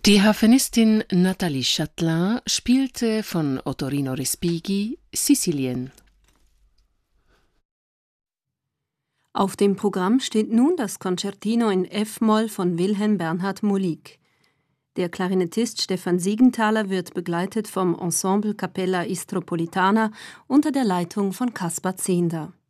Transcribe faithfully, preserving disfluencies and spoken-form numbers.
Die Harfenistin Nathalie Chatelain spielte von Ottorino Respighi Sicilien. Auf dem Programm steht nun das Concertino in F-Moll von Wilhelm Bernhard Molig. Der Klarinettist Stefan Siegenthaler wird begleitet vom Ensemble Capella Istropolitana unter der Leitung von Kaspar Zehnder.